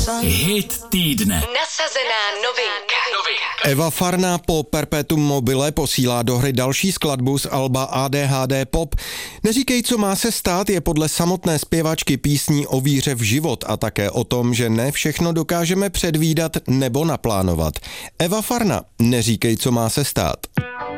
Hit týdne. Nasazená novinka. Eva Farná po Perpetuum mobile posílá do hry další skladbu z alba ADHD Pop. Neříkej, co má se stát, je podle samotné zpěvačky písní o víře v život a také o tom, že ne všechno dokážeme předvídat nebo naplánovat. Eva Farná, Neříkej, co má se stát.